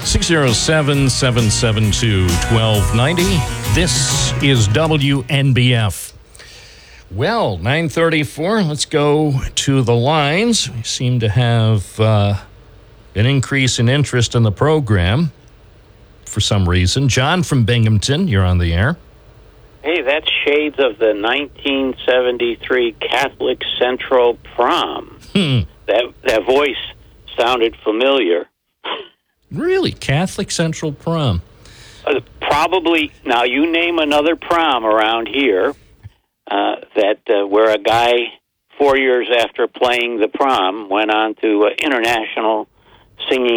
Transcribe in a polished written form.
607-772-1290. This is WNBF. Well, 9:34. Let's go to the lines. We seem to have an increase in interest in the program for some reason. John from Binghamton, you're on the air. Hey, that's shades of the 1973 Catholic Central Prom. That voice sounded familiar. Really? Catholic Central Prom? Probably. Now, you name another prom around here where a guy 4 years after playing the prom went on to international singing